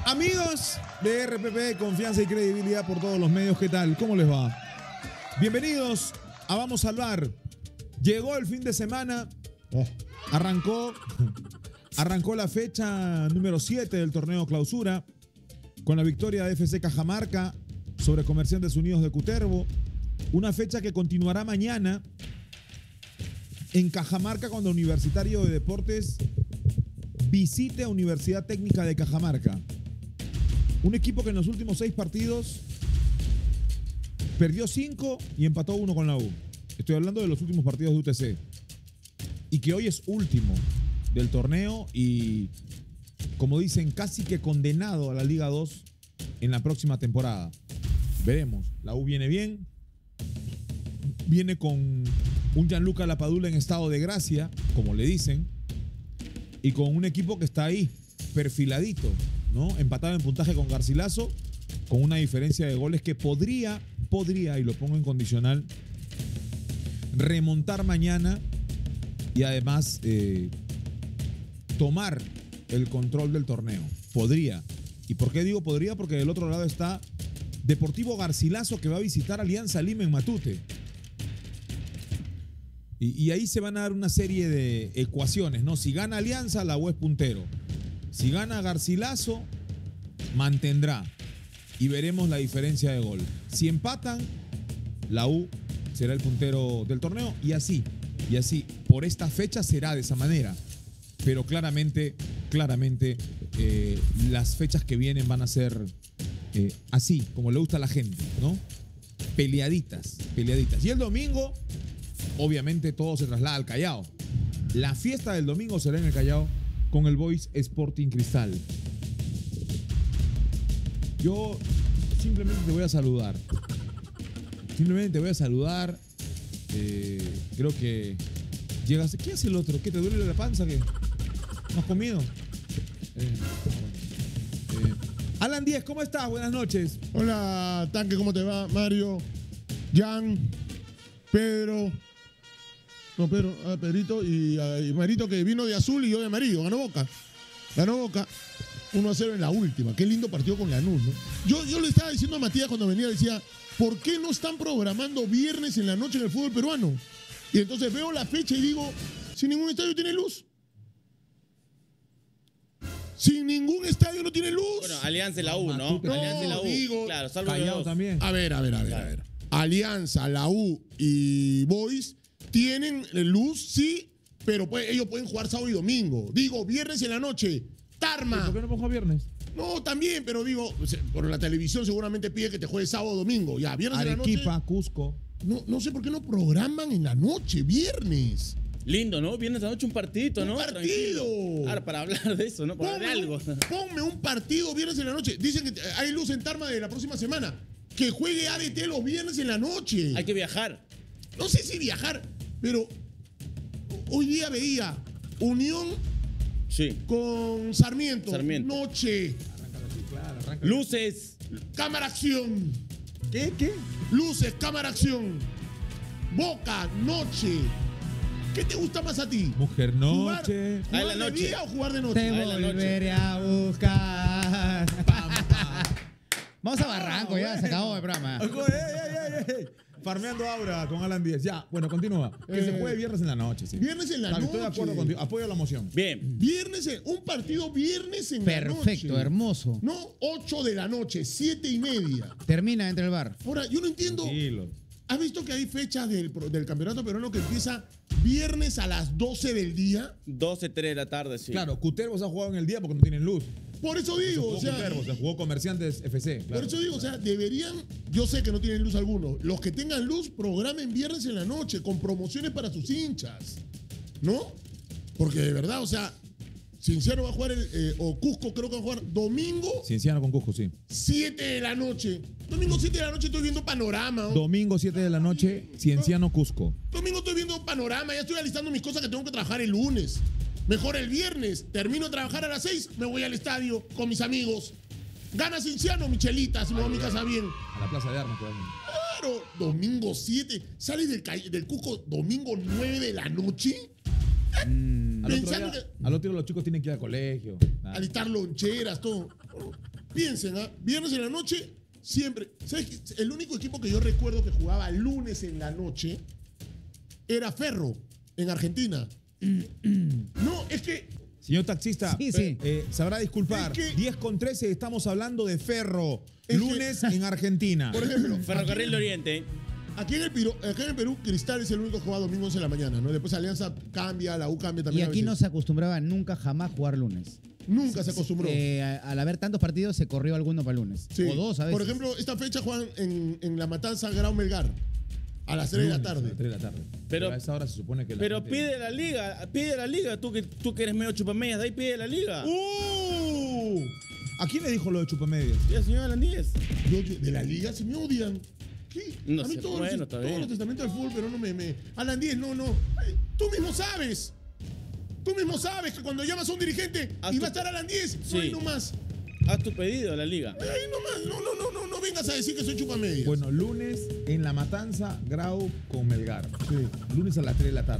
Amigos de RPP, confianza y credibilidad por todos los medios, ¿qué tal? ¿Cómo les va? Bienvenidos a Vamos a Hablar. Llegó el fin de semana, arrancó la fecha número 7 del torneo Clausura con la victoria de FC Cajamarca sobre Comerciantes Unidos de Cutervo. Una fecha que continuará mañana en Cajamarca cuando Universitario de Deportes visite a Universidad Técnica de Cajamarca. Un equipo que en los últimos 6 partidos perdió 5 y empató 1 con la U. Estoy hablando de los últimos partidos de UTC. Y que hoy es último del torneo y, como dicen, casi que condenado a la Liga 2 en la próxima temporada. Veremos. La U viene bien. Viene con un Gianluca Lapadula en estado de gracia, como le dicen. Y con un equipo que está ahí, perfiladito, ¿no? Empatado en puntaje con Garcilaso, con una diferencia de goles que podría, y lo pongo en condicional, remontar mañana y además tomar el control del torneo. Podría. ¿Y por qué digo podría? Porque del otro lado está Deportivo Garcilaso, que va a visitar Alianza Lima en Matute. Y ahí se van a dar una serie de ecuaciones, ¿no? Si gana Alianza, la U es puntero. Si gana Garcilaso, mantendrá. Y veremos la diferencia de gol. Si empatan, la U será el puntero del torneo. Y así. Por esta fecha será de esa manera. Pero claramente, las fechas que vienen van a ser así, como le gusta a la gente, ¿no? Peleaditas. Y el domingo, obviamente, todo se traslada al Callao. La fiesta del domingo será en el Callao con el Boys Sporting Cristal. Yo simplemente te voy a saludar. Creo que llegas. ¿Qué hace el otro? ¿Qué te duele la panza? ¿Qué? ¿No has comido? Alan Díez, ¿cómo estás? Buenas noches. Hola, Tanque, ¿cómo te va? Mario, Jan, Pedro. No, Pedro, Pedrito y Marito, que vino de azul y yo de amarillo. Ganó Boca. 1-0 en la última. Qué lindo partido con Lanús, ¿no? Yo le estaba diciendo a Matías cuando venía, decía, ¿por qué no están programando viernes en la noche en el fútbol peruano? Y entonces veo la fecha y digo, si ningún estadio tiene luz. Sin ningún estadio no tiene luz. Bueno, Alianza y la U, ¿no? No, Alianza y la U. digo, claro, salvo de Callao dos. también. A ver. Alianza, la U y Boys tienen luz, sí, pero ellos pueden jugar sábado y domingo. Digo, viernes en la noche, Tarma. ¿Por qué no pongo viernes? No, también, pero digo, por la televisión seguramente pide que te juegues sábado o domingo. Ya, viernes en la Arequipa, noche. Cusco. No sé por qué no programan en la noche, viernes. Lindo, ¿no? Viernes a noche un partidito, ¿no? ¡Un partido! Tranquilo. Ahora, para hablar de eso, ¿no? Para hablar de algo. Ponme un partido viernes en la noche. Dicen que hay luz en Tarma de la próxima semana. Que juegue ADT los viernes en la noche. Hay que viajar. No sé si viajar, pero hoy día veía Unión Sí. con Sarmiento. Sarmiento. Noche. Luces. Cámara acción. ¿Qué? Luces, cámara acción. Boca, noche. ¿Qué te gusta más a ti? Mujer noche. ¿Jugar la de noche. día o jugar de noche? Te en la noche. volveré a buscar. Vamos a Barranco, ya se acabó el programa. ¡Ey! Farmeando Aura con Alan Díez. Ya, bueno, continúa. Que se juegue viernes en la noche, sí. Viernes en la Claro, noche. estoy de acuerdo contigo. Apoyo la moción. Bien. Un partido viernes en la noche. Perfecto, hermoso. No 8 de la noche, 7:30. Termina entre el bar. Ahora, yo no entiendo. Tranquilo. ¿Has visto que hay fechas del campeonato peruano que empieza viernes a las 12 del día? 12, 3 de la tarde, sí. Claro, Cutervo se ha jugado en el día porque no tienen luz. Por eso digo, Jugó o sea, Cutervo, se jugó Comerciantes FC. Claro. por eso digo, o sea, deberían, yo sé que no tienen luz alguno, los que tengan luz programen viernes en la noche con promociones para sus hinchas, ¿no? Porque de verdad, o sea, Cienciano va a jugar, o Cusco creo que va a jugar domingo, Cienciano con Cusco, sí. 7 de la noche. Domingo 7 de la noche estoy viendo panorama. ¿no? Domingo 7 de la noche, Cienciano Cusco. Domingo estoy viendo panorama, ya estoy alistando mis cosas que tengo que trabajar el lunes. Mejor el viernes, termino de trabajar a las 6, me voy al estadio con mis amigos. Gana Cienciano, Michelitas, me voy a mi casa bien. A la Plaza de Armas, claro. Claro, domingo 7, sales del Cusco domingo 9 de la noche. Al otro Pensando día los chicos tienen que ir al colegio. Nada. alistar loncheras, todo. piensen, viernes en la noche, siempre. ¿Sabes qué? El único equipo que yo recuerdo que jugaba lunes en la noche era Ferro, en Argentina. No, es que Señor taxista, Sí. sabrá disculpar. Es que- 10:13 estamos hablando de Ferro. Es Lunes en Argentina. por ejemplo, Ferrocarril de Oriente. aquí en el Perú, Cristal es el único que juega domingo 11 de la mañana, ¿no? Después Alianza cambia, la U cambia Y también. a aquí no veces. se acostumbraba nunca jamás jugar lunes. Nunca se acostumbró. Al haber tantos partidos se corrió alguno para lunes. Sí. O dos a veces. Por ejemplo, esta fecha juegan en La Matanza Grau Melgar a las 3 de la Lunes, tarde. a las 3 de la tarde. Pero- a esa hora se supone que la Pero gente- pide la liga, tú que eres medio chupamedias, de ahí pide la liga. ¿A quién le dijo lo de chupamedias? Ya, señor Alandíez. De la liga se me odian. ¿Qué? No a mí sé, todos, bueno, los, está todos bien. los testamentos del fútbol, pero no me... Alan Díez, no. Ay, tú mismo sabes. Tú mismo sabes que cuando llamas a un dirigente Haz y va a tu- estar Alan Díez, Sí. no hay nomás. Haz tu pedido a la liga. Ay, nomás. No vengas a decir que soy chupamedias. Bueno, lunes en La Matanza, Grau con Melgar. Lunes a las 3 de la tarde.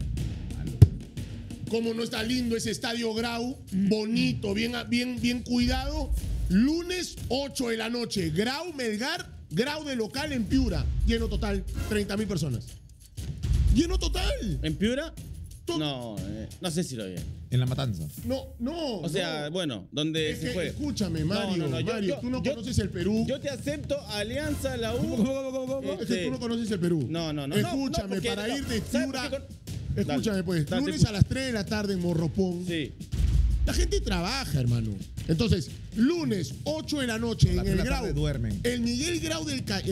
Cómo no está lindo ese estadio Grau, bonito, bien cuidado. Lunes 8 de la noche, Grau, Melgar, Grau de local en Piura. Lleno total, 30.000 personas. Lleno total. ¿En Piura? To- No sé si lo vi. En La Matanza. No. O sea, no. bueno, donde Es se que, juega. escúchame, Mario, No, Mario, tú no conoces el Perú. Yo te acepto Alianza, la U. Es que tú no conoces el Perú. No. Escúchame, porque- para ir de ¿sabes Piura. por qué? Escúchame, Dale, pues, dale, lunes te a las 3 de la tarde en Morropón. Sí. La gente trabaja, hermano. Entonces, lunes 8 de la noche A las en el 3 de la Grau. tarde duermen. El Miguel Grau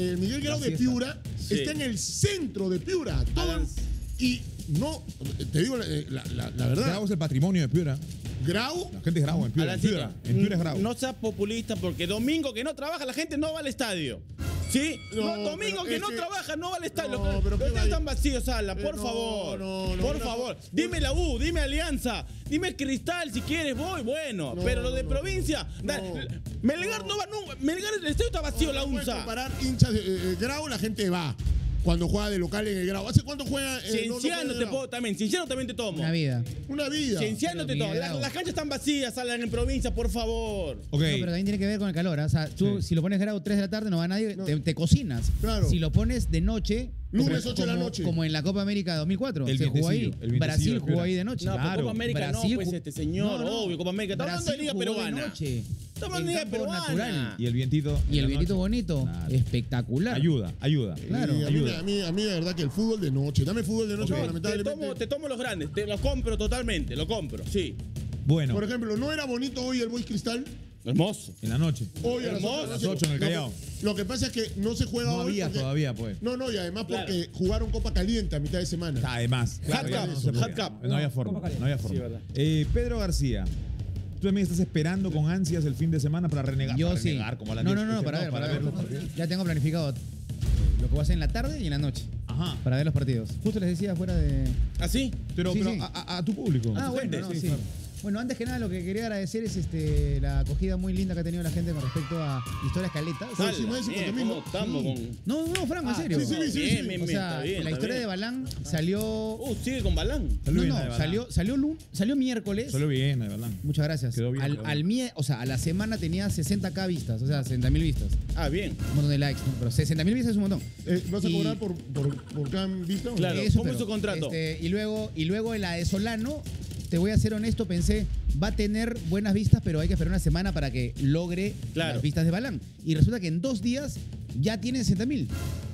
La de siesta. Piura Sí. está en el centro de Piura. Alan- Y no, te digo la verdad. Grau es el patrimonio de Piura. Grau, La gente es Grau en Piura. En Alancito, Piura, en Piura es Grau. No seas populista porque domingo que no trabaja la gente no va al estadio. ¿Sí? No, Domingo pero que es no que- trabaja no va al estadio. No, pero Los ¿qué estadios va a ir? están vacíos, Ala, por No, favor. no, por una- favor. Dime la U, dime Alianza, dime Cristal si quieres, voy, bueno. No, pero lo de no, provincia. no. Melgar no va nunca. Melgar el estadio está vacío, la no puedes UNSA. comparar hinchas de Grau, la gente va. Cuando juega de local en el Grau. ¿Hace cuánto juega? Cienciano juega en el te Grau? puedo también, Cienciano también te tomo. Una vida. Una vida. Cienciano te Pero tomo. Miguel Grau. Las canchas están vacías, Alan, en provincia, por favor. Ok. No, pero también tiene que ver con el calor. ¿ah? O sea, tú Sí. si lo pones Grau 3 de la tarde no va nadie, No. te cocinas. Claro. Si lo pones de noche. Lunes como- 8 de la noche. Como en la Copa América 2004. El se jugó ahí. vientecillo, el vientecillo Brasil de jugó Piura. ahí de noche. No, pero claro. Copa América Brasil no, pues ju- este señor, obvio, Copa América. Estamos hablando de Brasil Liga jugó de Peruana. noche. Estamos En en Liga campo Peruana. natural. Y el vientito. Y el en la vientito noche. bonito. Claro. Espectacular. Ayuda. Claro. Y ayuda. a mí de verdad que el fútbol de noche. Dame fútbol de noche, Ok. pero Te lamentablemente. tomo los grandes, te los compro totalmente, lo compro, sí. Bueno, Por ejemplo, ¿no era bonito hoy el Boys Cristal? Hermoso. en la noche. Hoy a las Hermoso. 8 de la A las noche. 8 en el Callao. Lo que pasa es que no se juega No hoy. había porque- todavía, pues. No, y además Claro. porque jugaron Copa Caliente a mitad de semana. Además. Hard ya Cup, no se podía. Hard Cup. No había forma. No había forma. Sí, verdad. Pedro García, tú también estás esperando con ansias el fin de semana para renegar. Yo para sí. renegar, como la No, diez. para ver. los partidos. Ya tengo planificado lo que voy a hacer en la tarde y en la noche. Ajá. Para ver los partidos. Justo les decía fuera de. ¿Así? Pero, Sí, pero sí. a tu público. Ah, A tu bueno, gente, no, sí, sí. claro. Bueno, antes que nada lo que quería agradecer es la acogida muy linda que ha tenido la gente con respecto a Historias Caletas. Sí, sí, más de 50.000, ¿no? ¿Cómo estamos con...? No, Franco, en serio. sí, sí, sí, Bien, sí. bien, O bien, sea, está bien, la está historia bien. de Balán salió. Sigue con Balán. Salió bien la de Balán. Salió miércoles. Salió bien, la de Balán. Muchas gracias. Quedó bien, quedó bien. O sea, a la semana tenía 60.000 vistas, o sea, 60.000 vistas. Ah, bien. Un montón de likes, ¿no? Pero 60.000 vistas es un montón. ¿Vas a Y- cobrar por cada vista? o no? Claro. Eso, ¿cómo es pero, su contrato? y luego en la de Solano, te voy a ser honesto, pensé, va a tener buenas vistas, pero hay que esperar una semana para que logre Claro. las vistas de Balán. Y resulta que en 2 días ya tiene 60.000.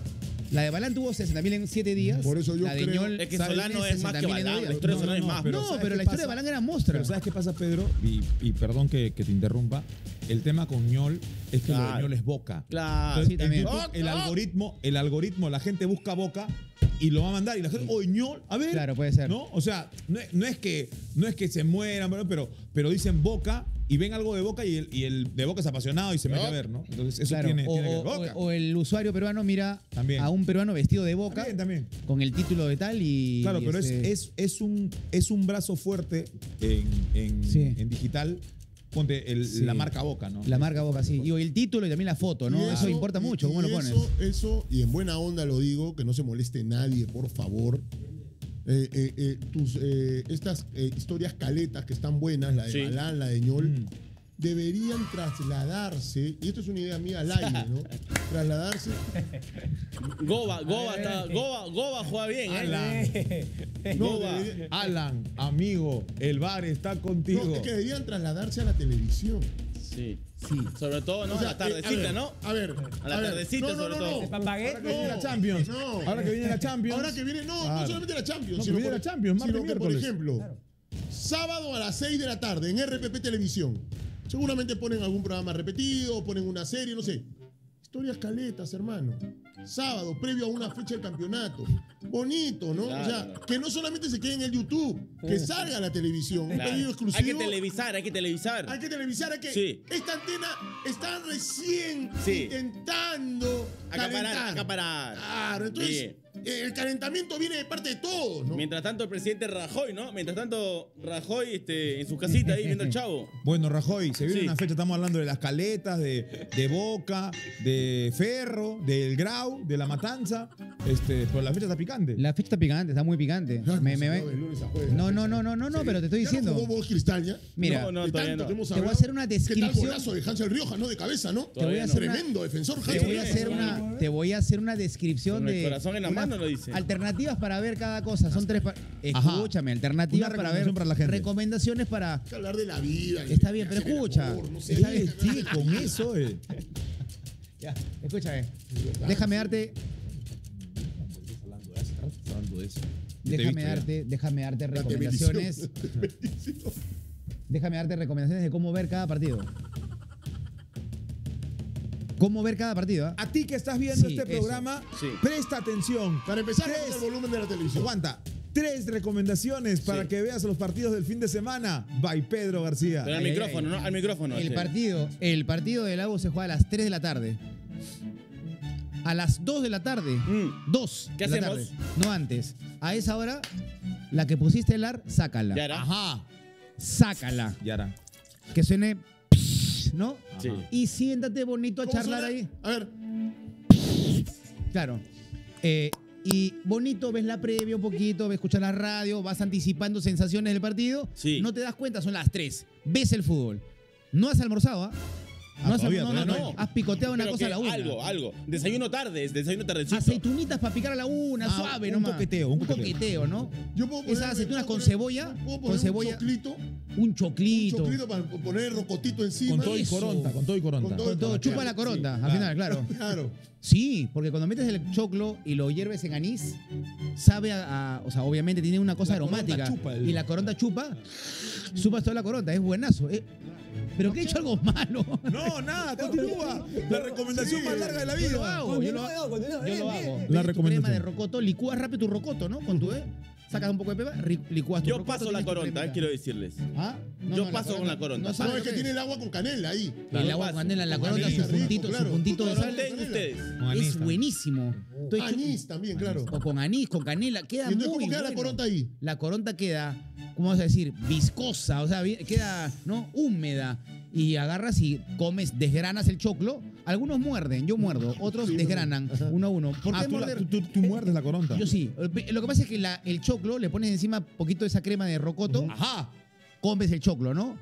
La de Balán tuvo 60.000 en 7 días. Por eso yo la de creo- Ñol Es que ¿sabes? Solano es más que 60.000 en 2 Balán. días. La historia de Solano es más. pero No, ¿sabes pero qué la historia de pasa? Balán era mostra. Pero ¿sabes qué pasa, Pedro? Y perdón que te interrumpa. El tema con Ñol es que lo de Claro. Ñol es Boca. Claro. Entonces, Sí, también. en YouTube, el algoritmo, la gente busca Boca y lo va a mandar. Y la gente, oye, Ñol, a ver. Claro, puede ser. ¿No? O sea, no es que se mueran, pero dicen Boca y ven algo de Boca y el de Boca es apasionado y se mete a ver, ¿no? Entonces, eso Claro, tiene que ver. o, Boca. o el usuario peruano mira También. a un peruano vestido de Boca También. con el título de tal y. Claro, y pero es un brazo fuerte en Sí. digital. Ponte Sí. la marca Boca, ¿no? La marca Boca, sí. Y el título y también la foto, ¿no? Y Eso importa mucho, ¿cómo lo pones? Eso, y en buena onda lo digo, que no se moleste nadie, por favor. Estas historias caletas que están buenas, la de Sí. Balán, la de Ñol, deberían trasladarse, y esto es una idea mía al aire, ¿no? Trasladarse. Goba juega bien, Alan, No, Goba. Alan, amigo, el bar está contigo. no, es que deberían trasladarse a la televisión. Sí. Sí. Sobre todo, ¿no? O sea, a la tardecita, ¿no? A ver. A la tardecita, sobre todo. Ahora que viene la No, Champions. no. Ahora que viene la Champions. Ahora que viene, no Claro. solamente la Champions, No, sino, que viene la Champions, martes, sino que, por miércoles. ejemplo, sábado a las 6 de la tarde en RPP Televisión. Seguramente ponen algún programa repetido, ponen una serie, no sé. Historias caletas, hermano. Sábado, previo a una fecha del campeonato. Bonito, ¿no? Claro. O sea, que no solamente se quede en el YouTube, que salga a la televisión. Un Claro. pedido exclusivo. Hay que televisar, hay que televisar. Hay que televisar, hay que. Sí. Esta antena está recién Sí. intentando calentar. Acaparar. Claro, entonces Bien. el calentamiento viene de parte de todos, ¿no? Mientras tanto, el presidente Rajoy, ¿no? Mientras tanto, Rajoy en su casita ahí viendo el Chavo. Bueno, Rajoy, se viene Sí. una fecha, estamos hablando de las caletas, de Boca, de Ferro, del Grau, de la Matanza. Pero la fecha está picante. La fecha está picante, está muy picante. Ya, Me- no, me- de lunes a jueves. No, pero te estoy ¿Ya diciendo. no jugó vos Cristal ya? Mira, No, De todavía tanto no. que hemos Te voy a hablado. hacer una ¿Qué tal descripción? golazo de Hansel Rioja, no? De cabeza, ¿no? Te voy a Todavía hacer no. una, Tremendo defensor, te Hansel. voy a hacer una, te voy a hacer una descripción Con el de corazón en la unas mano lo dice. alternativas para ver cada cosa. Son tres. Escúchame, alternativas Una para ver. recomendación para la gente. Recomendaciones para. Hay que hablar de la vida. Está bien, pero hacer el escucha. amor, no sé. Está bien. Sí, con eso, Ya, escúchame. Déjame darte. Hablando de eso. Déjame darte La recomendaciones. televisión. Déjame darte recomendaciones de cómo ver cada partido. Cómo ver cada partido, ¿ah? A ti que estás viendo Sí, este eso. programa, Sí. presta atención. Para empezar, Tres- baja el volumen de la televisión. Aguanta. 3 recomendaciones para Sí. que veas los partidos del fin de semana. By Pedro García. Pero al Ay, micrófono, ay. ¿no? Al micrófono. El sí. partido del Lago se juega a las 3 de la tarde. A las 2 de la tarde. 2 ¿Qué de la hacemos? tarde. No antes. A esa hora, la que pusiste el ar, sácala. Ya era. Ajá. Sácala. Yara. Que suene, ¿no? Sí. Y siéntate bonito a ¿Cómo charlar suena? ahí. A ver, Claro. Y bonito, ves la previa un poquito, ves escuchar la radio, vas anticipando sensaciones del partido. Sí. No te das cuenta, son las 3. Ves el fútbol. No has almorzado, ¿ah? No, has, todavía, no, todavía no, no. Has picoteado una Pero cosa que a la una. Algo. Desayuno tarde, desayuno tardecito. Aceitunitas para picar a la una, Ah, suave un nomás. coqueteo, un coqueteo. ¿no? yo puedo poner. Esas aceitunas puedo con poner- cebolla, puedo con poner cebolla, Un choclito. un Un choclito. choclito para poner rocotito encima. Con todo y Eso. coronta, con todo y coronta. Con todo. Con todo, Ah, chupa claro, la coronta, sí, al final, claro. Claro. Sí, porque cuando metes el choclo y lo hierves en anís, sabe o sea, obviamente tiene una cosa La coronta aromática. chupa el- Y la coronta chupas toda la coronta, es buenazo. Pero que he hecho algo malo. No, nada, continúa. La recomendación más larga de la vida. Yo lo hago, yo lo hago. La Tu recomendación. crema de rocoto, licúas rápido tu rocoto, ¿no? Con tu sacas un poco de pepa, licúas tu Yo rocoto. paso la tienes tu coronta, cremita. quiero decirles. ¿Ah? Yo paso con la coronta. No, sabes No, es lo que que tiene el agua con canela ahí. El agua con canela en la Con coronta, anís, su rico, puntito, claro. su puntito de Claro, sal. Tengan ustedes. Con anís Es también. buenísimo. Estoy hecho- Anís también, claro. o con anís, con canela, ¿Y queda entonces muy cómo queda la bueno. coronta ahí? La coronta queda, ¿cómo vas a decir? Viscosa, o sea, queda, ¿no? Húmeda. Y agarras y comes, desgranas el choclo. Algunos muerden, yo muerdo, otros Sí, desgranan, uno a uno. ¿Por Ah, qué tú, morder? tú muerdes la coronta. Yo sí. Lo que pasa es que el choclo le pones encima poquito de esa crema de rocoto, Ajá. comes el choclo, ¿no?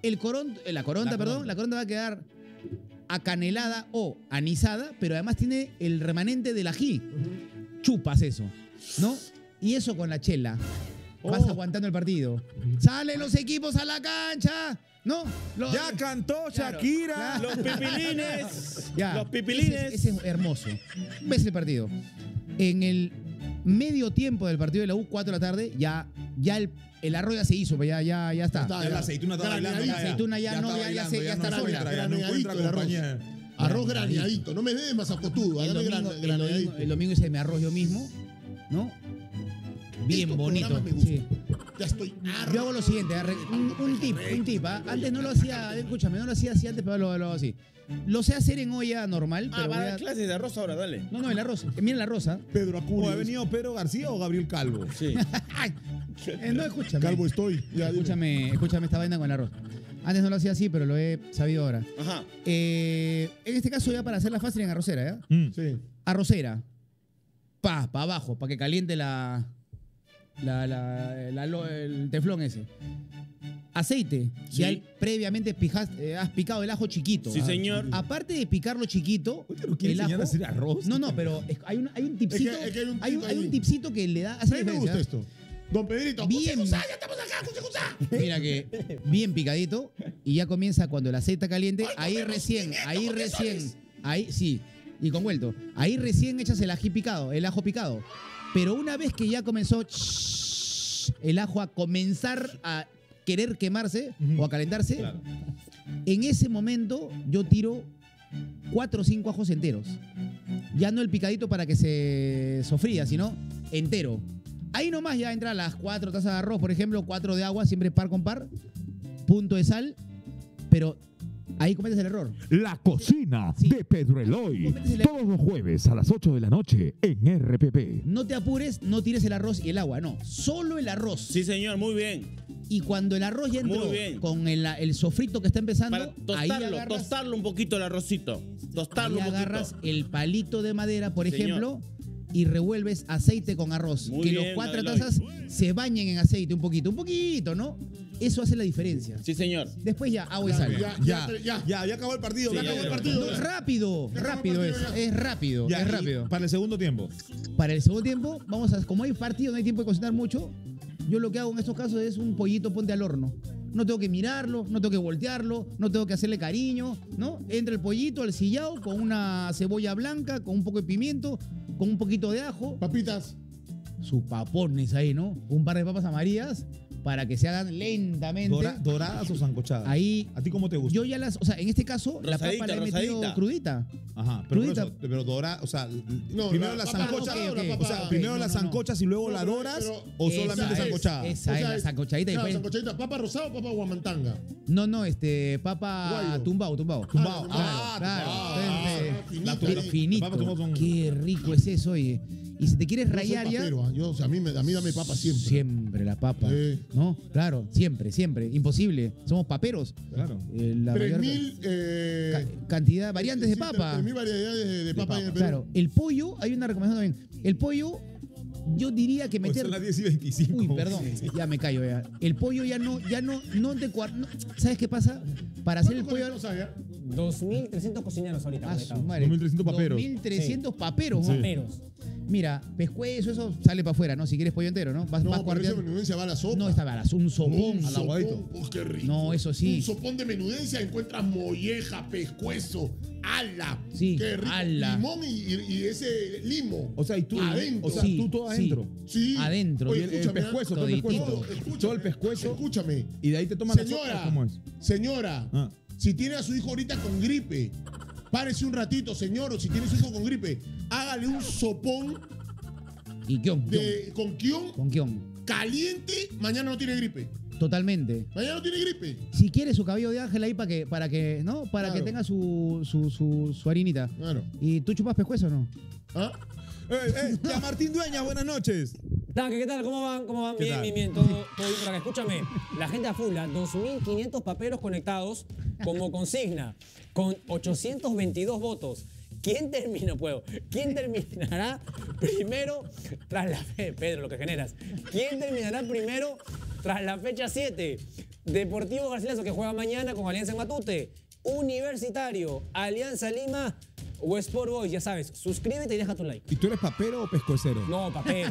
La coronta va a quedar acanelada o anisada, pero además tiene el remanente del ají. Chupas eso, ¿no? Y eso con la chela. Vas Oh. aguantando el partido. Salen los equipos a la cancha, ¿no? Ya cantó Claro, Shakira. Los pipilines. Ya, Los pipilines. Ese es hermoso. Ves el partido. En el medio tiempo del partido de la U, 4 de la tarde, ya el arroz ya se hizo, pues ya está. está. Ya la aceituna está bailando. La aceituna ya no, está ya bailando, se- ya está no sola. encuentra, ya no encuentra Graneadito el arroz. compañía. Arroz graneadito. No me des más acotudo. El Dame graneadito. domingo hice mi arroz yo mismo, ¿no? Bien Estos bonito. programas me gustan. Sí. Ya estoy harto. Yo hago lo siguiente, un tip. Antes no lo hacía, escúchame, no lo hacía así antes, pero lo hago así. Lo sé hacer en olla normal, Ah, pero va a voy dar a... clases de arroz ahora, dale. No, el arroz. Mira el arroz, ¿ah? Pedro ¿O Acurio. ha venido Pedro García o Gabriel Calvo? Sí. Ay, no, escúchame. Calvo estoy. Ya, dime. Escúchame esta vaina con el arroz. Antes no lo hacía así, pero lo he sabido ahora. Ajá. En este caso ya para hacerla fácil en arrocera, ¿ya? Sí. Arrocera. Para abajo, para que caliente el teflón ese. aceite. Sí. Ya previamente has picado el ajo chiquito. Sí, señor. Aparte de picarlo chiquito, ¿Usted no quiere el enseñar ajo... a hacer arroz? No, pero hay un tipcito. Es que hay un hay tip ahí. un tipcito que le da. Hace A mí me diferencia. gusta esto. Don Pedrito, Bien. ¡Cusa, ya estamos acá, cusa! Mira que bien picadito y ya comienza cuando el aceite está caliente, Ay, no, pero sin esto, ¿por qué sabes? ahí sí, y con vuelto, ahí recién echas el ajo picado. Pero una vez que ya comenzó el ajo a comenzar a querer quemarse o a calentarse, Claro. en ese momento yo tiro 4 o 5 ajos enteros. Ya no el picadito para que se sofría, sino entero. Ahí nomás ya entran las 4 tazas de arroz, por ejemplo, 4 de agua, siempre par con par, punto de sal, pero ahí cometes el error. La cocina Sí. de Pedro Eloy. Cometes el- Todos los jueves a las 8 de la noche en RPP. No te apures, no tires el arroz y el agua, no, solo el arroz. Sí, señor, muy bien. Y cuando el arroz ya entró Muy bien. con el sofrito que está empezando, Para ahí tostarlo, agarras, tostarlo un poquito el arrocito. Tostarlo ahí un poquito. agarras el palito de madera, por Señor. ejemplo, y revuelves aceite con arroz. Muy que bien, los 4 Eloy. tazas se bañen en aceite un poquito, ¿no? Eso hace la diferencia. Sí, señor. Después ya agua y sal. Ya acabó el partido. Sí, ya ya acabó el acabó. partido. No, rápido partido es. ya. Es rápido, Ya, es y rápido. para el segundo tiempo. Para el segundo tiempo, como hay partido, no hay tiempo de cocinar mucho, yo lo que hago en estos casos es un pollito ponte al horno. No tengo que mirarlo, no tengo que voltearlo, no tengo que hacerle cariño, ¿no? Entra el pollito al sillao con una cebolla blanca, con un poco de pimiento, con un poquito de ajo, Papitas. sus papones ahí, ¿no? Un par de papas amarillas para que se hagan lentamente. ¿Doradas o sancochadas? Ahí, ¿A ti cómo te gusta? yo ya o sea, en este caso, la Rosadita, papa la he metido rosadita. crudita. Ajá, pero, por Crudita. eso, pero dorada, o sea, No, primero la la papa sancocha, rosada o la ok, papa- o sea, ok, primero no, la no, sancochas y luego No, la pero- doras pero- o Esa solamente es, sancochada. esa es la sancochadita. y Claro, después- sancochadita. ¿Papa rosada o papa guamantanga? No, papa Guayo. tumbao. Tumbao. Claro, Ah, claro. tumbao. Entonces, La finito. finito. Las papas tumbao son- Qué rico es eso, oye. Y si te quieres Yo soy rayar ya, papero, ¿ah? Yo, o sea, a mí dame papa siempre. siempre la papa. Sí. ¿No? Claro, siempre. Imposible. Somos paperos. Claro. La mayor 3000 cantidad, variantes de papa. 3000 variedades de papa en el Perú. Claro, el pollo, hay una recomendación también. El pollo, yo diría que Pues meter. son las 10:25. Uy, perdón, ya me callo ya. El pollo ya no te ¿sabes qué pasa? Para hacer el pollo. ¿Cuántos hay, ah? 2.300 cocineros ahorita Ah, su conectados. madre. 2.300 paperos. 2.300 paperos. Sí. ¿no? Paperos. Mira, pescuezo, eso sale para afuera, ¿no? Si quieres pollo entero, ¿no? Vas No, pero esa cuarteando. menudencia va a la sopa. No, está barato, un sopón. Un al aguadito. sopón, oh, qué rico. No, eso sí. Un sopón de menudencia encuentras molleja, pescuezo, ala. Sí, qué rico. ala. Limón y ese limo. O sea, y tú, Adentro. o sea, Sí, tú todo sí. adentro. Sí. Adentro. Y el escúchame, pescuezo, todo el Toditito. pescuezo. Escúchame, Todo el pescuezo. Escúchame. Y de ahí te toman la Señora, sopa. ¿Cómo es? señora, Ah. si tiene a su hijo ahorita con gripe, párese un ratito, señor, o si tiene a su hijo con gripe, hágale un sopón Y kion. con kion Con kion. caliente, mañana no tiene gripe. Totalmente. Mañana no tiene gripe. Si quieres su cabello de ángel ahí para que ¿no? Para que Claro. tenga su harinita. Claro. ¿Y tú chupas pescuezo o no? ¿Ah? Ya Martín Dueña, buenas noches. Tanque, ¿qué tal? ¿Cómo van? ¿Cómo van? ¿Qué Bien, tal? bien, bien. Todo bien por acá. Escúchame, la gente a full, 2.500 paperos conectados como consigna, con 822 votos. ¿Quién terminará primero tras la fe? Pedro, lo que generas. ¿Quién terminará primero tras la fecha 7? Deportivo Garcilaso, que juega mañana con Alianza en Matute. Universitario, Alianza Lima o Sport Boys, ya sabes. Suscríbete y deja tu like. ¿Y tú eres papero o pescuecero? No, papero.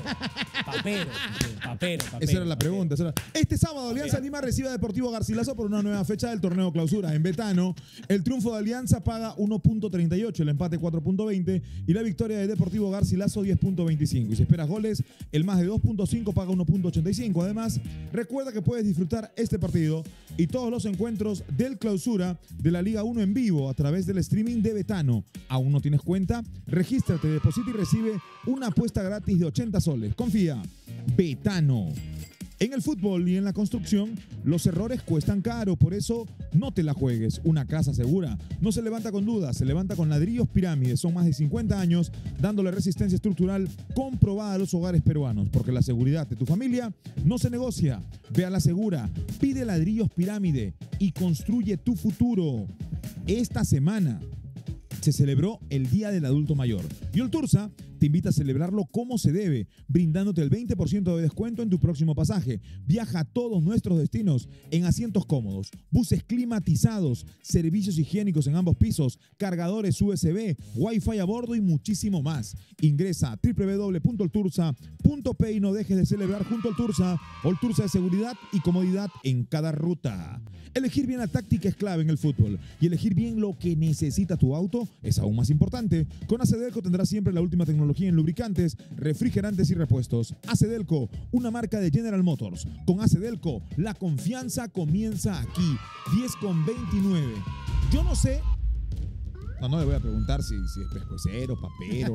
Papero. Esa era la pregunta. Este sábado, Alianza Lima recibe a Deportivo Garcilaso por una nueva fecha del torneo clausura. En Betano, el triunfo de Alianza paga 1.38, el empate 4.20 y la victoria de Deportivo Garcilaso 10.25. Y si esperas goles, el más de 2.5 paga 1.85. Además, recuerda que puedes disfrutar este partido y todos los encuentros del clausura de la Liga 1 en vivo a través del streaming de Betano. ¿Aún no tienes cuenta? Regístrate, deposita y recibe una apuesta gratis de 80 soles. Confía. Betano. En el fútbol y en la construcción, los errores cuestan caro, por eso no te la juegues. Una casa segura no se levanta con dudas, se levanta con ladrillos pirámides. Son más de 50 años dándole resistencia estructural comprobada a los hogares peruanos, porque la seguridad de tu familia no se negocia. Ve a la segura, pide ladrillos pirámide y construye tu futuro. Esta semana se celebró el Día del Adulto Mayor y Oltursa te invita a celebrarlo como se debe, brindándote el 20% de descuento en tu próximo pasaje. Viaja a todos nuestros destinos en asientos cómodos, buses climatizados, servicios higiénicos en ambos pisos, cargadores USB, Wi-Fi a bordo y muchísimo más. Ingresa a www.oltursa.p y no dejes de celebrar junto al Tursa. Oltursa de seguridad y comodidad en cada ruta. Elegir bien la táctica es clave en el fútbol y elegir bien lo que necesita tu auto es aún más importante. Con Acedelco tendrás siempre la última tecnología en lubricantes, refrigerantes y repuestos. Acedelco, una marca de General Motors. Con Acedelco, la confianza comienza aquí. 10:29. Yo no sé. No le voy a preguntar si es pescuecero, papero,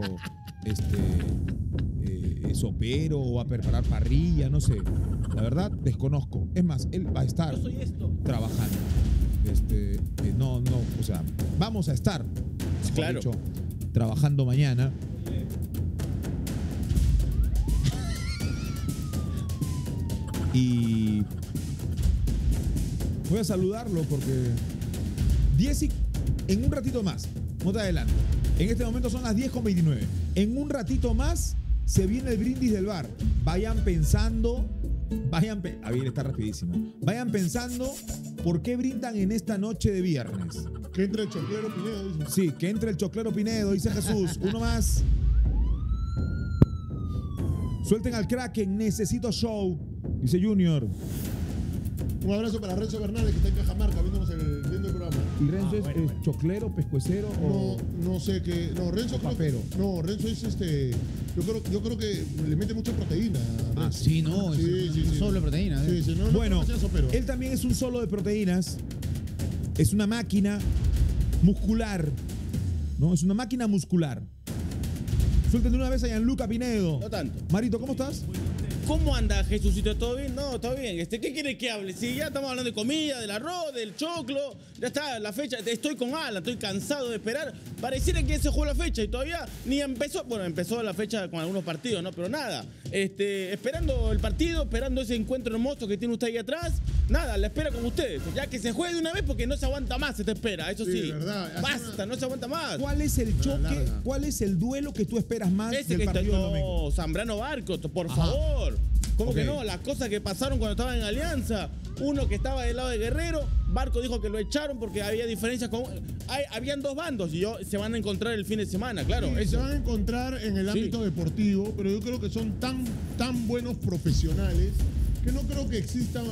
sopero o va a preparar parrilla, no sé. La verdad, desconozco. Es más, él va a estar Yo soy esto. trabajando. O sea, vamos a estar, mejor Claro. dicho, trabajando mañana. Y voy a saludarlo porque 10 y en un ratito más, no te adelanto. En este momento son las 10:29. En un ratito más se viene el brindis del bar. Vayan pensando, a ver, está rapidísimo. Vayan pensando por qué brindan en esta noche de viernes. Que entre el Choclero Pinedo, dice. Sí, que entre el Choclero Pinedo, dice Jesús. Uno más. Suelten al Kraken, necesito show, dice Junior. Un abrazo para Renzo Bernales, que está en Cajamarca viendo el programa. ¿Y Renzo es choclero, pescuecero o...? No sé qué. No, Renzo creo papero. que, no, Renzo es Yo creo que le mete mucha proteína. Ah, Renzo. Sí, no, es solo proteína. Sí, sí, no Bueno, creo que sea sopero. él también es un solo de proteínas. Es una máquina muscular. ¿No? Es una máquina muscular. Suelten de una vez a Gianluca Pinedo. No tanto. Marito, ¿cómo estás? ¿Cómo anda, Jesucito? ¿Todo bien? No, todo bien. ¿Qué quiere que hable? Si ya estamos hablando de comida, del arroz, del choclo, ya está, la fecha. Estoy con Alan, estoy cansado de esperar. Pareciera que se jugó la fecha y todavía ni empezó. Bueno, empezó la fecha con algunos partidos, ¿no? Pero nada. Esperando el partido, esperando ese encuentro hermoso que tiene usted ahí atrás. Nada, la espera con ustedes. Ya que se juegue de una vez porque no se aguanta más esta espera. Eso sí. Sí, verdad. Hace Basta, no se aguanta más. ¿Cuál es el choque? larga. ¿Cuál es el duelo que tú esperas más Ese del que está partido del domingo? Zambrano Barco, por Ajá. favor. ¿Cómo Ok. que no? Las cosas que pasaron cuando estaba en Alianza. Uno que estaba del lado de Guerrero, Barco dijo que lo echaron porque había diferencias con. Habían dos bandos y se van a encontrar el fin de semana, claro. Sí, se Eso. van a encontrar en el ámbito deportivo, pero yo creo que son tan buenos profesionales que no creo que existan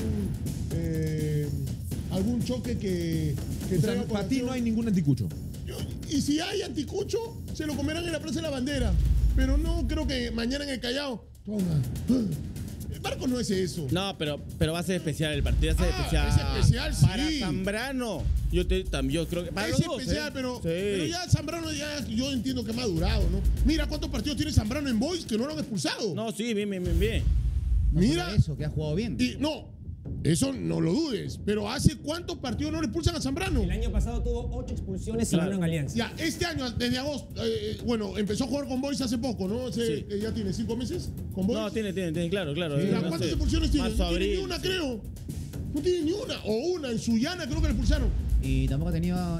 algún choque que O sea, traiga para ti colación. no hay ningún anticucho. Y si hay anticucho, se lo comerán en la Plaza de la Bandera. Pero no creo que mañana en el Callao. Toma. El Barco no es eso. No, pero va a ser especial el partido, va a ser especial. es especial, sí. Para Zambrano. Yo creo que. Para Es los dos, especial, ¿eh? pero, Sí. pero ya Zambrano yo entiendo que ha madurado, ¿no? Mira cuántos partidos tiene Zambrano en Boys que no lo han expulsado. No, sí, bien. No Mira. solo eso, que ha jugado bien. Y no, eso no lo dudes, pero ¿hace cuántos partidos no le expulsan a Zambrano? El año pasado tuvo 8 expulsiones Claro. en Alianza. Ya, este año, desde agosto, empezó a jugar con Boys hace poco, ¿no? Sí. Ya tiene 5 meses con Boys. No, tiene, claro. Ya, no ¿cuántas sé. expulsiones tiene? Marzo, No tiene ni abril, una, sí. creo. No tiene ni una. O una, en Sullana creo que le expulsaron. Y tampoco ha tenido,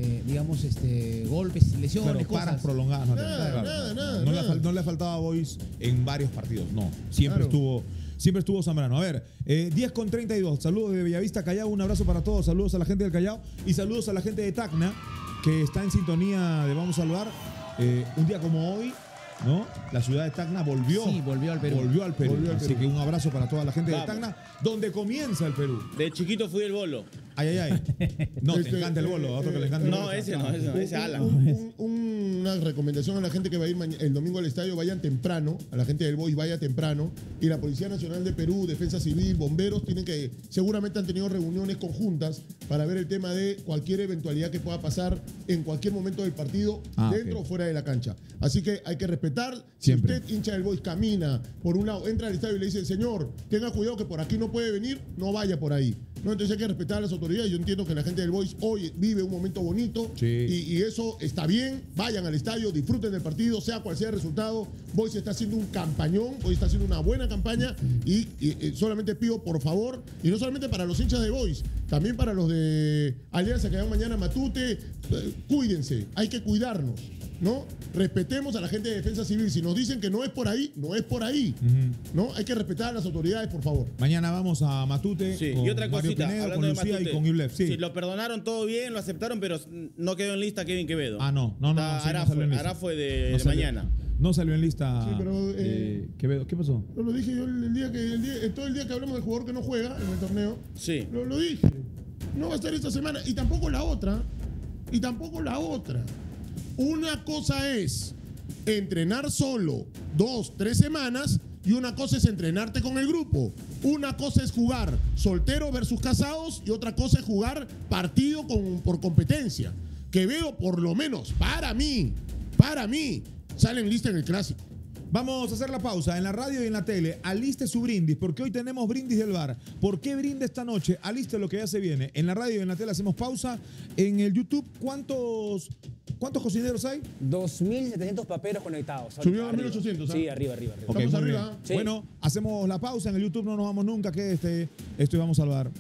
golpes, lesiones, Claro, paras cosas. prolongadas. No, Nada, no, nada. no le ha faltado a Boys en varios partidos. No, siempre Claro. estuvo Zambrano. A ver, 10:32. Saludos de Bellavista, Callao. Un abrazo para todos. Saludos a la gente del Callao y saludos a la gente de Tacna que está en sintonía de Vamos a Salvar. Un día como hoy, ¿no? La ciudad de Tacna volvió. Sí, volvió al Perú. Volvió al Perú. Volvió al Así Perú. que un abrazo para toda la gente Vamos. de Tacna, donde comienza el Perú. De chiquito fui el bolo. Ay. No, te encanta el bolo. A otro que le encanta el bolo. No, ese no, ese Alan. Una recomendación a la gente que va a ir el domingo al estadio, vayan temprano, a la gente del Boys vaya temprano, y la Policía Nacional de Perú, Defensa Civil, bomberos, seguramente han tenido reuniones conjuntas para ver el tema de cualquier eventualidad que pueda pasar en cualquier momento del partido, dentro ok. o fuera de la cancha. Así que hay que respetar. Siempre. Si usted, hincha del Boys, camina por un lado, entra al estadio y le dice, señor, tenga cuidado que por aquí no puede venir, no vaya por ahí. ¿No? Entonces hay que respetar a las autoridades. Yo entiendo que la gente del Boys hoy vive un momento bonito, Sí. y eso está bien. Vayan al estadio, disfruten del partido, sea cual sea el resultado. Boys está haciendo un campañón, Boys está haciendo una buena campaña, y solamente pido, por favor, y no solamente para los hinchas de Boys, también para los de Alianza que van mañana a Matute, cuídense, hay que cuidarnos, ¿no? Respetemos a la gente de Defensa Civil. Si nos dicen que no es por ahí, no es por ahí, ¿no? Hay que respetar a las autoridades, por favor. Mañana vamos a Matute. Sí, con y otra Mario cosita, Pinedo, hablando con de Lucía Matute. y con Iblef. Sí. Sí, lo perdonaron todo bien, lo aceptaron, pero no quedó en lista Kevin Quevedo. Ah, no. Sí, Ará salió en lista. Ará fue de No salió. mañana. No salió en lista. Sí, pero, Quevedo. ¿Qué pasó? Lo dije yo todo el día que hablamos del jugador que no juega en el torneo. Sí. Lo dije. No va a estar esta semana. Y tampoco la otra. Una cosa es entrenar solo 2, 3 semanas y una cosa es entrenarte con el grupo. Una cosa es jugar soltero versus casados y otra cosa es jugar partido por competencia. Quevedo, por lo menos, para mí, sale en lista en el clásico. Vamos a hacer la pausa en la radio y en la tele. Aliste su brindis, porque hoy tenemos brindis del bar. ¿Por qué brinde esta noche? Aliste lo que ya se viene. En la radio y en la tele hacemos pausa. En el YouTube, ¿cuántos cocineros hay? 2.700 paperos conectados. Subió a Arriba. 1.800, ¿ah? Sí, arriba. Ok, Estamos muy arriba. bien. Sí. Bueno, hacemos la pausa. En el YouTube no nos vamos nunca. Que esto y vamos al bar.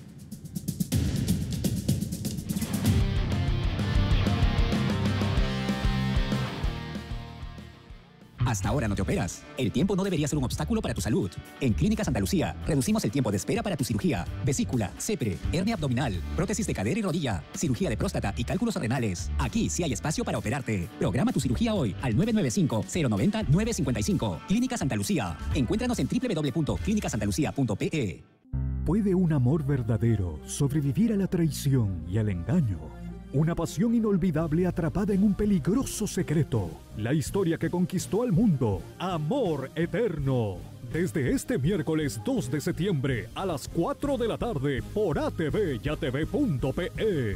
Hasta ahora no te operas. El tiempo no debería ser un obstáculo para tu salud. En Clínica Santa Lucía reducimos el tiempo de espera para tu cirugía, vesícula, CEPRE, hernia abdominal, prótesis de cadera y rodilla, cirugía de próstata y cálculos renales. Aquí sí hay espacio para operarte. Programa tu cirugía hoy al 995-090-955. Clínica Santa Lucía. Encuéntranos en www.clinicasantalucia.pe. ¿Puede un amor verdadero sobrevivir a la traición y al engaño? Una pasión inolvidable atrapada en un peligroso secreto. La historia que conquistó al mundo. Amor Eterno. Desde este miércoles 2 de septiembre a las 4 de la tarde por ATV y ATV.pe.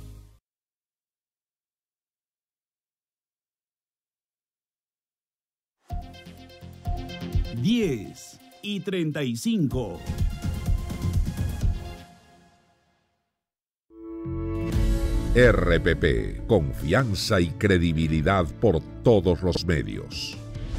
10:35. RPP, confianza y credibilidad por todos los medios.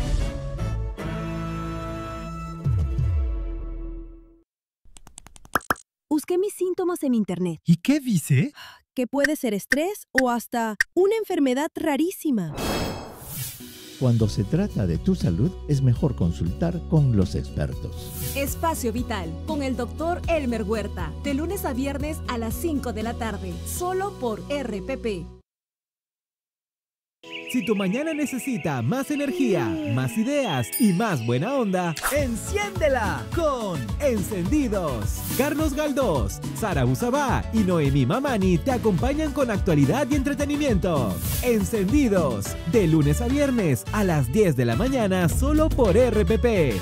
Busqué mis síntomas en internet. ¿Y qué dice? Que puede ser estrés o hasta una enfermedad rarísima. Cuando se trata de tu salud, es mejor consultar con los expertos. Espacio Vital, con el Dr. Elmer Huerta, de lunes a viernes a las 5 de la tarde, solo por RPP. Si tu mañana necesita más energía, más ideas y más buena onda, ¡enciéndela con Encendidos! Carlos Galdós, Sara Busabá y Noemí Mamani te acompañan con actualidad y entretenimiento. Encendidos, de lunes a viernes a las 10 de la mañana, solo por RPP.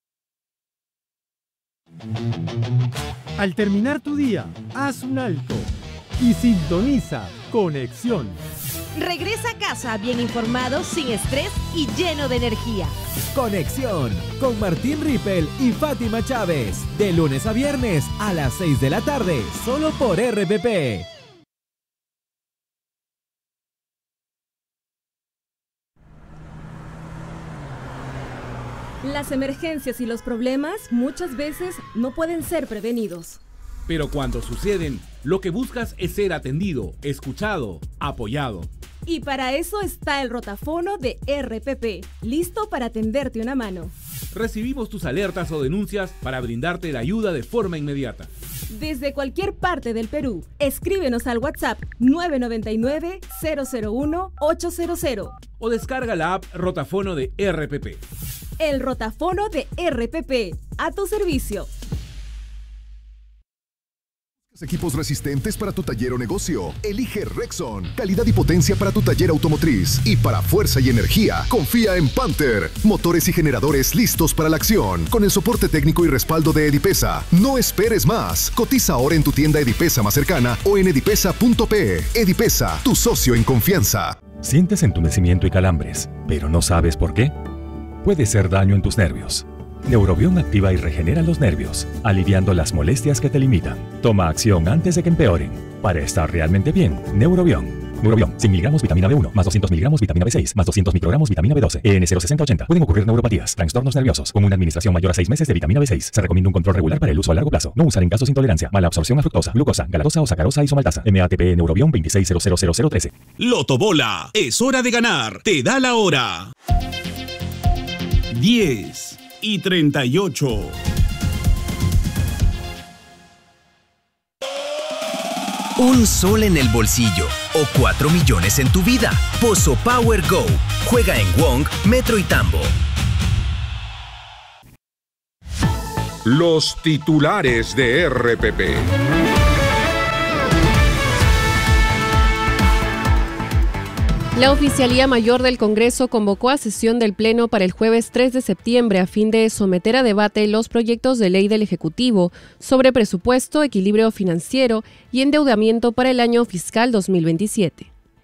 Al terminar tu día, haz un alto y sintoniza Conexión. Regresa a casa bien informado, sin estrés y lleno de energía. Conexión con Martín Rippel y Fátima Chávez. De lunes a viernes a las 6 de la tarde, solo por RPP. Las emergencias y los problemas muchas veces no pueden ser prevenidos. Pero cuando suceden, lo que buscas es ser atendido, escuchado, apoyado. Y para eso está el rotafono de RPP, listo para tenderte una mano. Recibimos tus alertas o denuncias para brindarte la ayuda de forma inmediata. Desde cualquier parte del Perú, escríbenos al WhatsApp 999-001-800. O descarga la app Rotafono de RPP. El rotafono de RPP, a tu servicio. Equipos resistentes para tu taller o negocio. Elige Rexon. Calidad y potencia para tu taller automotriz. Y para fuerza y energía, confía en Panther. Motores y generadores listos para la acción. Con el soporte técnico y respaldo de Edipesa. No esperes más. Cotiza ahora en tu tienda Edipesa más cercana o en edipesa.pe. Edipesa, tu socio en confianza. Sientes entumecimiento y calambres, pero no sabes por qué. Puede ser daño en tus nervios. Neurobión activa y regenera los nervios, aliviando las molestias que te limitan. Toma acción antes de que empeoren. Para estar realmente bien, Neurobión. Neurobión, 100 miligramos vitamina B1, más 200 miligramos vitamina B6, más 200 microgramos vitamina B12. EN 06080. Pueden ocurrir neuropatías, trastornos nerviosos. Con una administración mayor a 6 meses de vitamina B6. Se recomienda un control regular para el uso a largo plazo. No usar en casos de intolerancia, mala absorción a fructosa, glucosa, galactosa o sacarosa isomaltasa. MATP Neurobión 26000013. Lotobola, es hora de ganar. Te da la hora. 10:38. Un sol en el bolsillo o 4 millones en tu vida. Pozo Power Go. Juega en Wong, Metro y Tambo. Los titulares de RPP. La Oficialía Mayor del Congreso convocó a sesión del Pleno para el jueves 3 de septiembre a fin de someter a debate los proyectos de ley del Ejecutivo sobre presupuesto, equilibrio financiero y endeudamiento para el año fiscal 2027.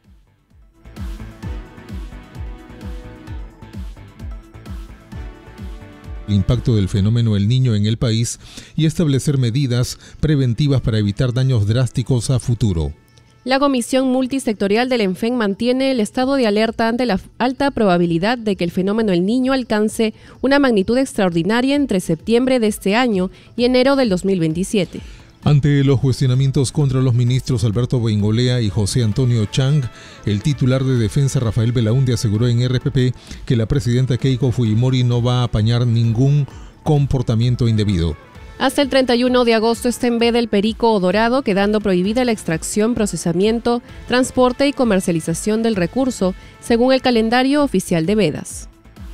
El impacto del fenómeno El Niño en el país y establecer medidas preventivas para evitar daños drásticos a futuro. La Comisión Multisectorial del ENFEN mantiene el estado de alerta ante la alta probabilidad de que el fenómeno El Niño alcance una magnitud extraordinaria entre septiembre de este año y enero del 2027. Ante los cuestionamientos contra los ministros Alberto Bengolea y José Antonio Chang, el titular de Defensa Rafael Belaúnde aseguró en RPP que la presidenta Keiko Fujimori no va a apañar ningún comportamiento indebido. Hasta el 31 de agosto está en veda el perico o dorado, quedando prohibida la extracción, procesamiento, transporte y comercialización del recurso, según el calendario oficial de vedas.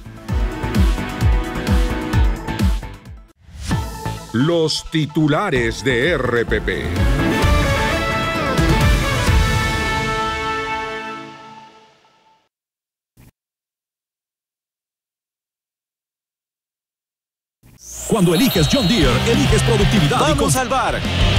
Los titulares de RPP. Cuando eliges John Deere, eliges productividad. Vamos al bar.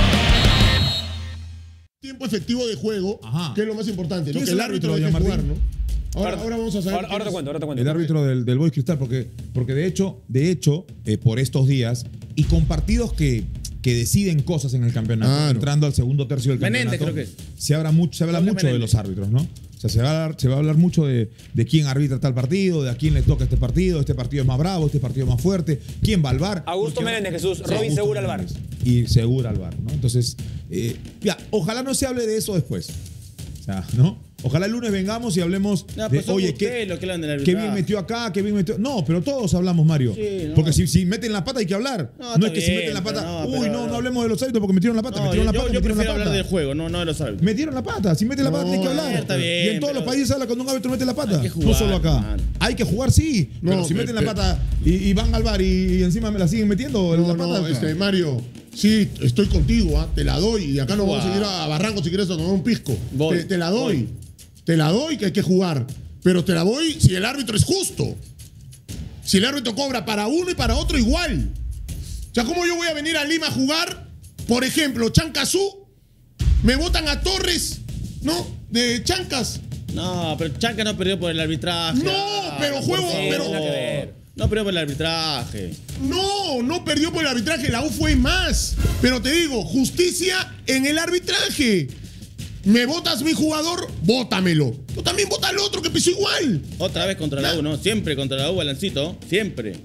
Tiempo efectivo de juego, que es lo más importante, ¿no? ¿Quién Que es el el árbitro árbitro, deje Martín? jugar, ¿no? Ahora vamos a saber. Ahora te cuento. El árbitro del Boys Cristal, porque de hecho, por estos días, y con partidos que deciden cosas en el campeonato, entrando al segundo tercio del Menéndez, campeonato, creo que se habla mucho de los árbitros, ¿no? O sea, se va a hablar mucho de quién arbitra tal partido, de a quién le toca este partido es más bravo, este partido es más fuerte, quién va al VAR. Augusto Menéndez, Jesús, Robin Segura al VAR. Y Segura al VAR, ¿no? Entonces, ojalá no se hable de eso después. O sea, ¿no? Ojalá el lunes vengamos y hablemos de, oye, qué bien metió acá, qué bien metió. No, pero todos hablamos, Mario. Sí, no. Porque si meten la pata hay que hablar. No es que si meten la pata, no hablemos de los árbitros porque metieron la pata. Yo prefiero hablar del juego, no de los árbitros. Metieron la pata, si meten la pata hay que hablar. Está bien, y en todos los países se habla cuando un árbitro mete la pata. Hay que jugar, no solo acá. man. Hay que jugar, sí. Pero si meten la pata y van al bar y encima me la siguen metiendo la pata. Mario. Sí, estoy contigo, te la doy. Y acá nos vamos a seguir a Barranco si quieres a tomar un pisco. Te la doy. Te la doy que hay que jugar. Pero te la doy si el árbitro es justo. Si el árbitro cobra para uno y para otro igual. O sea, ¿cómo yo voy a venir a Lima a jugar? Por ejemplo, Chancazú. Me botan a Torres, ¿no? De Chancas. No, pero Chancas no perdió por el arbitraje. No, pero juego. No perdió por el arbitraje. No perdió por el arbitraje. La U fue más. Pero te digo, justicia en el arbitraje. ¿Me votas mi jugador? Bótamelo. Tú también vota al otro que pisó igual. Otra vez contra la U, ¿no? Siempre contra la U, Balancito. Siempre.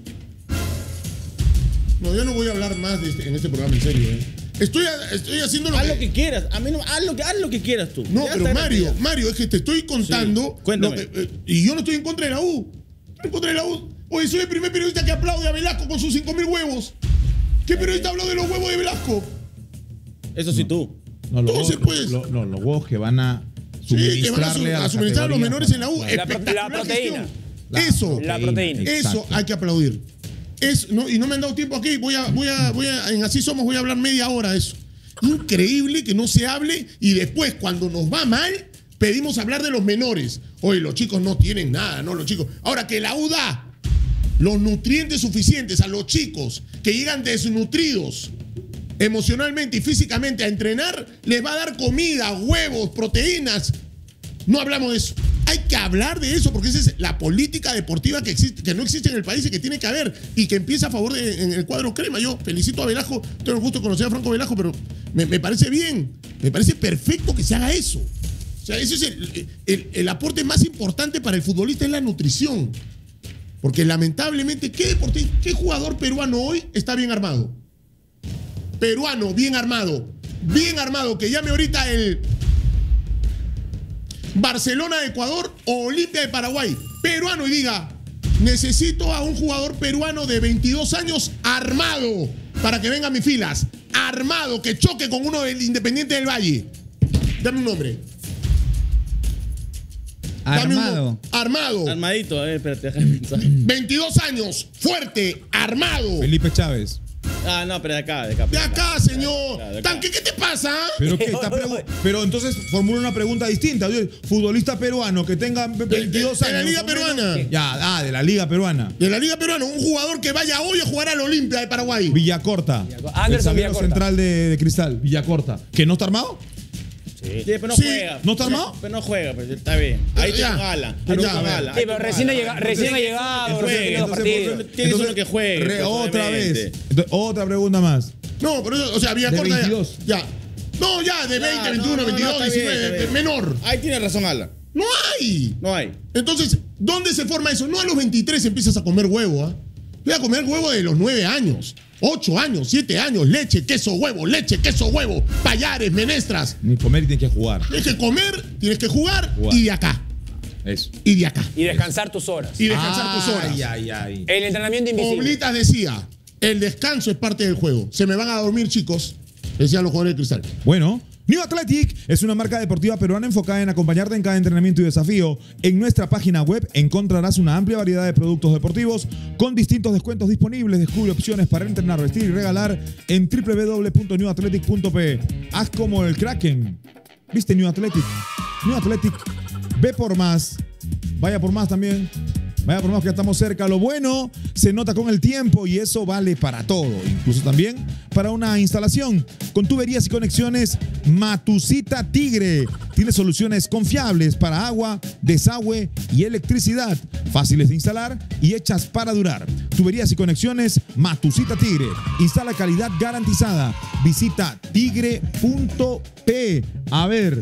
No, yo no voy a hablar más en este programa, en serio. Estoy haciendo haz lo que quieras. A mí no, haz lo que quieras tú. No, pero Mario, es que te estoy contando. Sí, cuéntame. Y yo no estoy en contra de la U. Estoy en contra de la U. Oye, soy el primer periodista que aplaude a Velasco con sus 5.000 huevos. ¿Qué periodista habló de los huevos de Velasco? Eso sí, tú. No, los huevos que van a suministrarle a suministrar a los menores en la U. La proteína. La proteína. Eso Exacto. hay que aplaudir. Y no me han dado tiempo aquí. En Así Somos voy a hablar media hora de eso. Increíble que no se hable y después, cuando nos va mal, pedimos hablar de los menores. Oye, los chicos no tienen nada, ¿no? Los chicos. Ahora que la U da los nutrientes suficientes a los chicos que llegan desnutridos emocionalmente y físicamente a entrenar, les va a dar comida, huevos, proteínas. No hablamos de eso. Hay que hablar de eso porque esa es la política deportiva que existe, que no existe en el país y que tiene que haber y que empieza a favor en el cuadro crema. Yo felicito a Velasco, tengo el gusto de conocer a Franco Velasco, pero me parece bien, me parece perfecto que se haga eso. O sea, ese es el aporte más importante para el futbolista, es la nutrición. Porque lamentablemente, ¿qué jugador peruano hoy está bien armado? Peruano, bien armado. Bien armado, que llame ahorita el Barcelona de Ecuador o Olimpia de Paraguay. Peruano y diga, necesito a un jugador peruano de 22 años armado para que venga a mis filas. Armado, que choque con uno del Independiente del Valle. Dame un nombre. Armado. Armado. Armadito, espérate, déjame pensar. 22 años, fuerte, armado. Felipe Chávez. Ah, no, pero de acá. De acá, señor. Tanque, ¿qué te pasa? Pero entonces formula una pregunta distinta. Futbolista peruano que tenga 22 años. De la Liga Peruana. Ya, de la Liga Peruana. De la Liga Peruana, un jugador que vaya hoy a jugar al Olimpia de Paraguay. Villacorta. Anderson el Villacorta. central de Cristal, Villacorta. ¿Que no está armado? Sí, pero no Sí. juega. ¿No está armado? Pero no juega, pero está bien. Ahí tiene Alan. Pero Ahí ya, tiene a ver. Alan. Sí, pero recién ha llegado, recién tiene 2 partidos. Tienes uno que juegue. Otra vez. Otra pregunta más. No, pero eso, o sea, Villacorta De 22. ya. No, ya, de 20, 21, 22, está bien, 19, está bien. menor. Ahí tiene razón Alan. No hay. No hay. Entonces, ¿dónde se forma eso? No a los 23 empiezas a comer huevo, ¿ah? Voy a comer huevo de los 9 años, 8 años, 7 años, leche, queso, huevo, payares, menestras. Ni comer y tienes que jugar. Tienes que comer, tienes que jugar. Y de acá. Eso. Y de acá. Y descansar tus horas. Y descansar tus horas. Ay. El entrenamiento invisible. Oblitas decía, el descanso es parte del juego. Se me van a dormir, chicos, decían los jugadores de Cristal. Bueno, New Athletic es una marca deportiva peruana enfocada en acompañarte en cada entrenamiento y desafío. En nuestra página web encontrarás una amplia variedad de productos deportivos con distintos descuentos disponibles. Descubre opciones para entrenar, vestir y regalar en www.newathletic.pe. Haz como el Kraken. ¿Viste New Athletic? New Athletic, ve por más. Vaya por más también. Vaya por más que ya estamos cerca. Lo bueno se nota con el tiempo y eso vale para todo. Incluso también para una instalación. Con tuberías y conexiones Matusita Tigre. Tiene soluciones confiables para agua, desagüe y electricidad. Fáciles de instalar y hechas para durar. Tuberías y conexiones Matusita Tigre. Instala calidad garantizada. Visita tigre.p. A ver.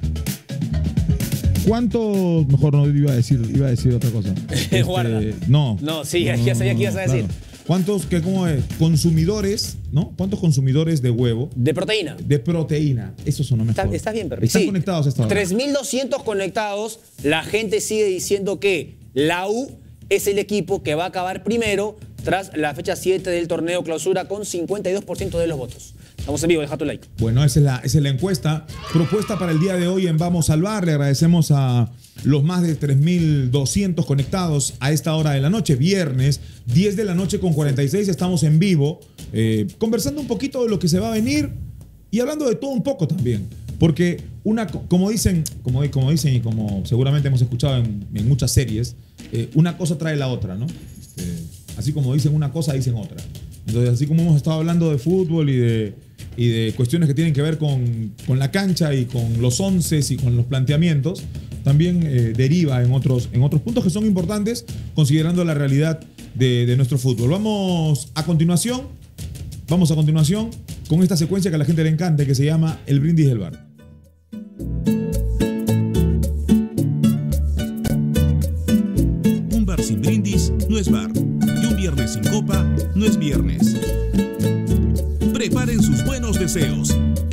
¿Cuántos? Mejor no iba a decir otra cosa. Guarda. No. No, sí, ya sabía que ibas a decir. Claro. ¿Cuántos cómo es? Consumidores, ¿no? ¿Cuántos consumidores de huevo? De proteína. De proteína. Esos son los mejores. Estás bien, pero Están conectados a esta hora. 3.200 conectados. La gente sigue diciendo que la U es el equipo que va a acabar primero tras la fecha 7 del torneo clausura con 52% de los votos. Estamos en vivo, deja tu like. Bueno, esa es la encuesta propuesta para el día de hoy en Vamos al Bar. Le agradecemos a los más de 3.200 conectados a esta hora de la noche, viernes, 10 de la noche con 46. Estamos en vivo, conversando un poquito de lo que se va a venir y hablando de todo un poco también. Porque como dicen y como seguramente hemos escuchado en muchas series, una cosa trae la otra, ¿no? Así como dicen una cosa, dicen otra. Entonces, así como hemos estado hablando de fútbol y de cuestiones que tienen que ver con la cancha y con los onces y con los planteamientos, también deriva en otros puntos que son importantes considerando la realidad de nuestro fútbol. Vamos a continuación con esta secuencia que a la gente le encanta, que se llama El Brindis del Bar. Un bar sin brindis no es bar. Y un viernes sin copa no es viernes. Preparen sus buenos deseos.